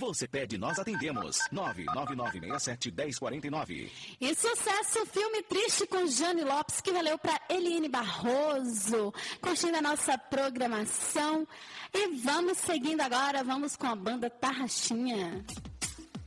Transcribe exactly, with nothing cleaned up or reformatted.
Você pede, nós atendemos. nove nove nove seis sete, um zero quatro nove. E sucesso, filme triste com Jane Lopes, que valeu para Eliane Barroso. Curtindo a nossa programação. E vamos seguindo agora, vamos com a banda Tarraxinha.